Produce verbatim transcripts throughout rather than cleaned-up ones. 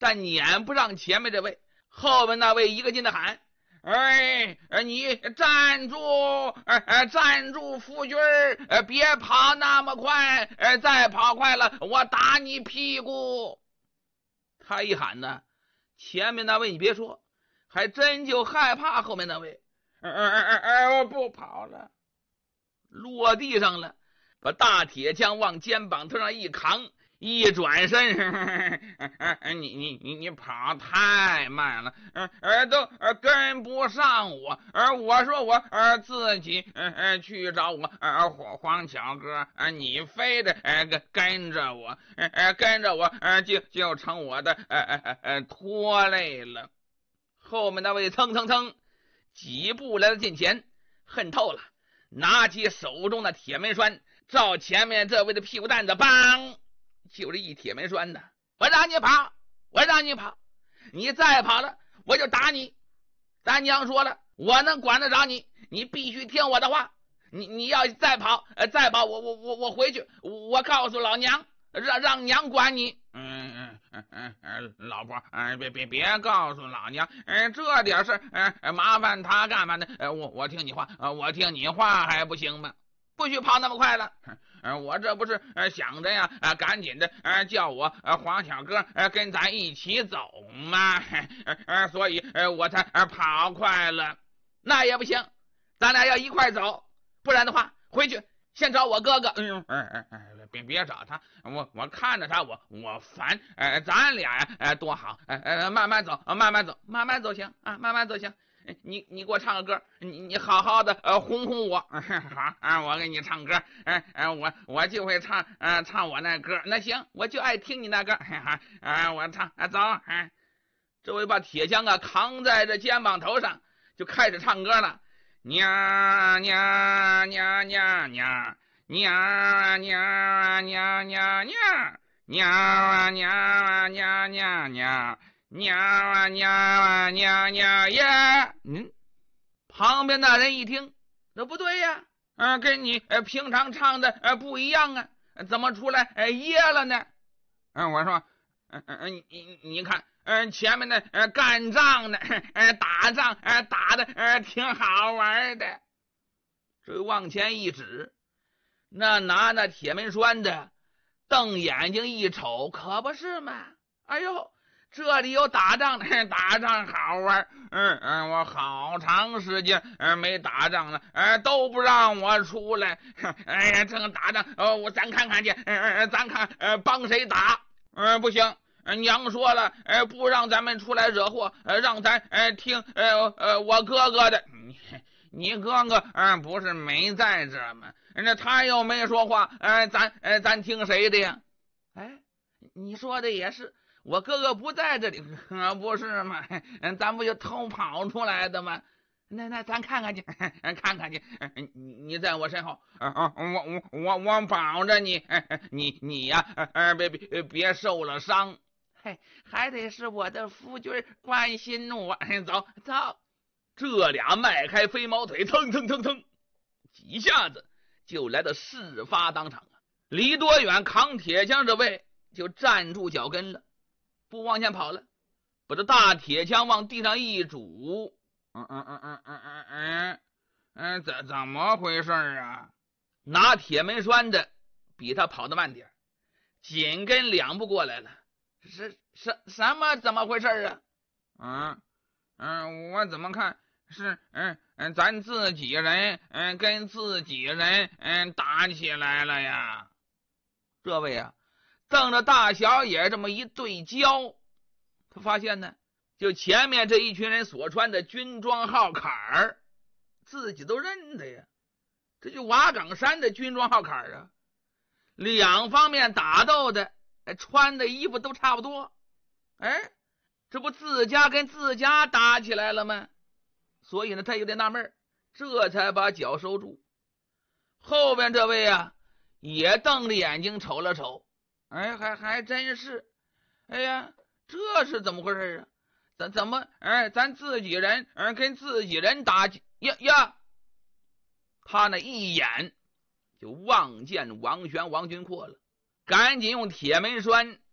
但撵不上前面这位，后面那位一个劲的喊：哎，你站住！哎，站住，夫君儿，别跑那么快！哎，再跑快了，我打你屁股！他一喊呢，前面那位你别说，还真就害怕后面那位。哎哎哎，我不跑了，落地上了，把大铁枪往肩膀头上一扛，一转身，你你你你跑太慢了，呃都跟不上我，而我说我呃自己呃去找我呃黄黄巧哥，呃你非得呃跟着我，呃跟着我呃就就成我的呃呃呃拖累了。后面那位蹭蹭蹭几步来到近前，恨透了，拿起手中的铁门栓，照前面这位的屁股蛋子，梆！就这一铁门栓呢，我让你跑，我让你跑，你再跑了，我就打你。咱娘说了，我能管得着你，你必须听我的话。你你要再跑，呃，再跑，我我我我回去，我告诉老娘，让让娘管你。嗯嗯嗯嗯嗯，老婆，嗯，别别别告诉老娘，嗯，这点事，嗯，麻烦他干嘛呢？呃，我我听你话，呃，我听你话还不行吗？不许跑那么快了。呃，我这不是呃想着呀，呃，赶紧的呃叫我呃黄小哥呃跟咱一起走嘛，呃呃，所以呃我才呃跑快了。那也不行，咱俩要一块走，不然的话回去先找我哥哥。嗯嗯嗯嗯，别别找他，我我看着他我我烦。呃，咱俩呀，呃多好，呃呃慢慢走，慢慢走，慢慢走行啊，慢慢走行。你你给我唱个歌，你你好好的呃哄哄我。好啊，我给你唱歌，哎哎，我我就会唱呃唱我那歌。那行，我就爱听你那歌。啊，我唱啊走。哎，这位把铁枪啊扛在这肩膀头上，就开始唱歌了。娘娘娘娘娘娘娘娘娘娘娘娘娘娘娘娘。娘啊娘啊娘娘呀！嗯，旁边那人一听，那不对呀，啊，跟你呃平常唱的呃不一样啊，怎么出来呃噎了呢？嗯，我说，嗯嗯，你你你看，嗯，前面的呃干仗呢，呃打仗呃打的呃挺好玩的。这往前一指，那拿那铁门栓的，瞪眼睛一瞅，可不是嘛？哎呦！这里有打仗的，打仗好玩。嗯嗯，我好长时间嗯没打仗了，呃都不让我出来。哎呀，正打仗，呃我咱看看去，呃咱看呃帮谁打？嗯、呃、不行，娘说了，呃不让咱们出来惹祸，呃让咱呃听呃呃我哥哥的。你你哥哥嗯、呃、不是没在这吗？那他又没说话，呃咱呃咱听谁的呀？哎，你说的也是。我哥哥不在这里，可不是吗？咱不就偷跑出来的吗？那那咱看看去，看看去。你你在我身后，我我我我保着你，你你呀，别别别受了伤。嘿，还得是我的夫君关心我。走走，这俩迈开飞毛腿，蹭蹭蹭蹭，几下子就来到事发当场啊！离多远扛铁枪这位就站住脚跟了。不往前跑了，把这大铁枪往地上一拄。嗯嗯嗯嗯嗯嗯嗯嗯，怎怎么回事啊？拿铁门栓的比他跑得慢点，紧跟两步过来了。是什什么？怎么回事啊？嗯嗯，我怎么看是嗯嗯咱自己人嗯跟自己人嗯打起来了呀？这位啊。瞪着大小眼这么一对焦，他发现呢，就前面这一群人所穿的军装号坎儿，自己都认得呀。这就瓦岗山的军装号坎儿啊，两方面打斗的穿的衣服都差不多。哎，这不自家跟自家打起来了吗？所以呢，他有点纳闷，这才把脚收住。后边这位啊，也瞪着眼睛瞅了瞅。哎，还还真是，哎呀，这是怎么回事啊？怎怎么，哎，咱自己人，哎，跟自己人打呀呀！他那一眼就望见王玄、王军阔了，赶紧用铁门栓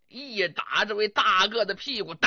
一打这位大个的屁股，